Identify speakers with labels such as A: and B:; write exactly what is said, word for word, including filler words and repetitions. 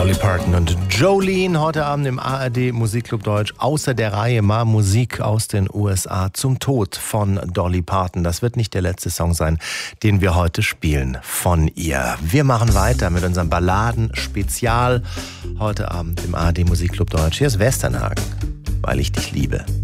A: Dolly Parton und Jolene heute Abend im A R D Musikclub Deutsch. Außer der Reihe mal Musik aus den U S A zum Tod von Dolly Parton. Das wird nicht der letzte Song sein, den wir heute spielen von ihr. Wir machen weiter mit unserem Balladen-Spezial heute Abend im A R D Musikclub Deutsch. Hier ist Westernhagen, weil ich dich liebe.